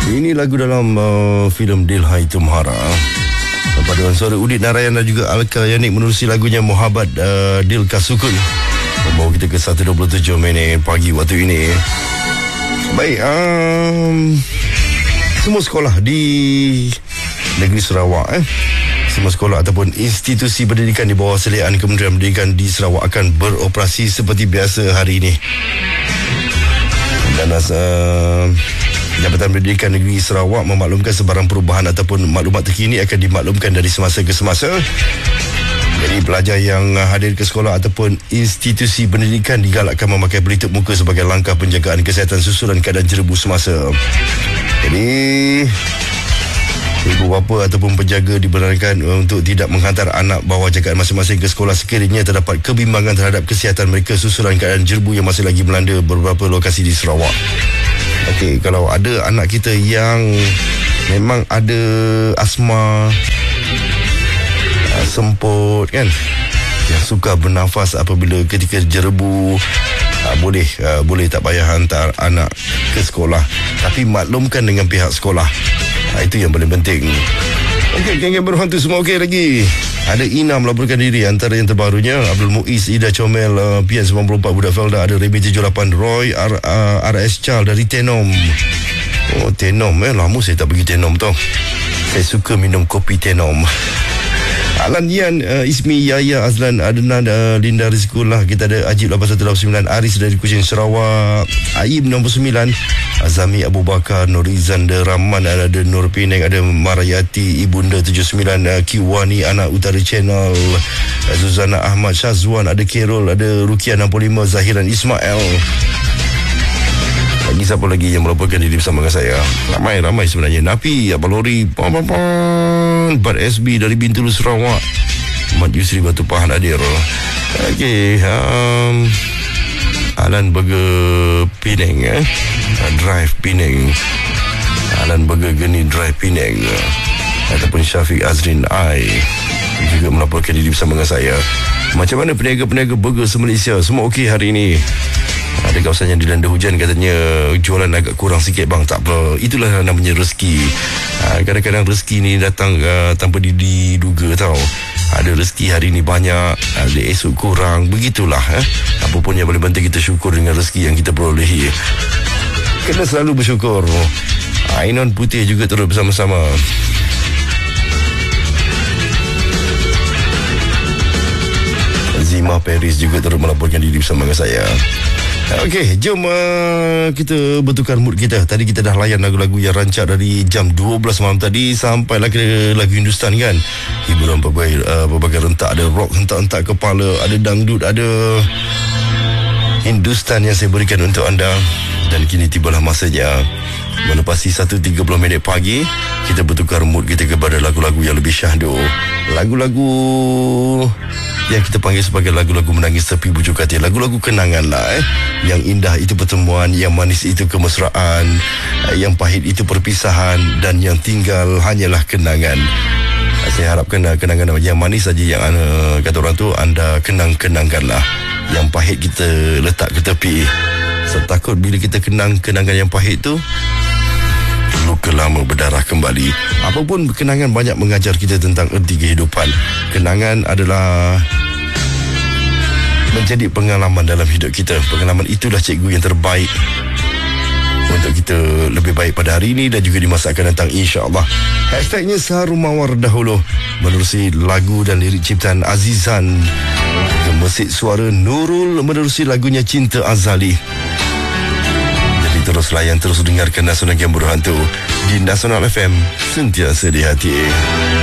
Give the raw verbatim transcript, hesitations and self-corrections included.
Ini lagu dalam uh, filem Dilhai Tumhara. Paduan suara Udit Narayan dan juga Alka Yanik menerusi lagunya Mohabbat uh, Dil Kasukun. Membawa kita ke satu dua puluh tujuh minit pagi waktu ini. Baik, um, semua sekolah di negeri Sarawak eh Semua sekolah ataupun institusi pendidikan di bawah seliaan Kementerian Pendidikan di Sarawak akan beroperasi seperti biasa hari ini. Dan uh, Jabatan Pendidikan Negeri Sarawak memaklumkan sebarang perubahan ataupun maklumat terkini akan dimaklumkan dari semasa ke semasa. Jadi pelajar yang hadir ke sekolah ataupun institusi pendidikan digalakkan memakai pelitup muka sebagai langkah penjagaan kesihatan susulan keadaan jerebu semasa. Jadi ibu bapa ataupun penjaga dibenarkan untuk tidak menghantar anak bawah jagaan masing-masing ke sekolah sekiranya terdapat kebimbangan terhadap kesihatan mereka susulan keadaan jerebu yang masih lagi melanda beberapa lokasi di Sarawak. Okey, kalau ada anak kita yang memang ada asma, uh, semput kan, yang suka bernafas apabila ketika jerebu, uh, boleh uh, boleh tak payah hantar anak ke sekolah, tapi maklumkan dengan pihak sekolah. Uh, itu yang paling penting. Okey, geng-geng berhantu semua okey lagi. Ada Ina melaporkan diri. Antara yang terbarunya Abdul Muiz, Ida Comel, uh, P N sembilan puluh empat Budak Felda. Ada Remy tujuh lapan, Roy, R, uh, R S Charles dari Tenom. Oh, Tenom eh, lama saya tak pergi Tenom tau. Saya suka minum kopi Tenom. Alan Yan, uh, Ismi, Yaya, Azlan, Adnan, uh, Linda Rizkullah. Kita ada Ajib lapan satu lapan sembilan, Aris dari Kuching Sarawak, Aib enam puluh sembilan, Azami Abu Bakar, Nurizan Rahman, ada Nur Penang, ada Marayati, Ibunda tujuh sembilan, uh, Kiwani, Anak Utara Channel, uh, Zuzana Ahmad, Syazwan, ada Kerol, ada Rukia enam puluh lima, Zahiran Ismail. Lagi siapa lagi yang melaporkan diri bersama dengan saya? Ramai-ramai sebenarnya. Napi, Abang Lori, Bat S B dari Bintulu Sarawak, Mat Yusri Batu Pahan hadir. Okey, um, Alan Burger Penang eh? Drive Penang, Alan Burger Geni Drive Penang, ataupun Syafiq Azrin Ai juga melaporkan diri bersama dengan saya. Macam mana peniaga-peniaga burger se-Malaysia? Semua okey hari ini? Ada kawasan yang dilanda hujan, katanya jualan agak kurang sikit bang. Tak apa, itulah namanya rezeki. ha, Kadang-kadang rezeki ni datang uh, tanpa diduga tau. Ada rezeki hari ni banyak, ada esok kurang. Begitulah eh? Apapun yang paling penting kita syukur dengan rezeki yang kita perolehi. Kena selalu bersyukur. Ainon Putih juga turut bersama-sama. Zima Paris juga turut melaporkan diri bersama dengan saya. Okey, jom uh, kita bertukar mood kita. Tadi kita dah layan lagu-lagu yang rancak dari jam dua belas malam tadi sampailah ke lagu Hindustan kan. Hiburan berbagai, uh, berbagai rentak. Ada rock hentak-hentak kepala, ada dangdut, ada Hindustan yang saya berikan untuk anda. Dan kini tibalah masanya melepasi satu tiga puluh minit pagi, kita bertukar mood kita kepada lagu-lagu yang lebih syahdu. Lagu-lagu yang kita panggil sebagai lagu-lagu menangis tepi bujuk hati. Lagu-lagu kenangan lah eh. Yang indah itu pertemuan, yang manis itu kemesraan, yang pahit itu perpisahan, dan yang tinggal hanyalah kenangan. Saya harapkan kenangan yang manis saja yang uh, kata orang tu anda kenang-kenangkanlah. Yang pahit kita letak ke tepi. Sebab takut bila kita kenang kenangan yang pahit tu, luka lama berdarah kembali. Apapun kenangan banyak mengajar kita tentang erti kehidupan. Kenangan adalah menjadi pengalaman dalam hidup kita. Pengalaman itulah cikgu yang terbaik untuk kita lebih baik pada hari ini dan juga di masa akan datang, insya-Allah. Hashtagnya Seharum Mawar dahulu menerusi lagu dan lirik ciptaan Azizan. Gemesit suara Nurul menerusi lagunya Cinta Azali. Jadi terus layan, terus dengarkan Nasional Game Berhantu di Nasional F M, sentiasa di hati.